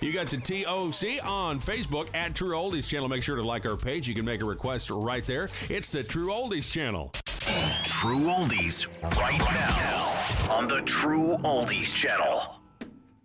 You got the TOC on Facebook at True Oldies Channel. Make sure to like our page. You can make a request right there. It's the True Oldies Channel. True Oldies right now on the True Oldies Channel.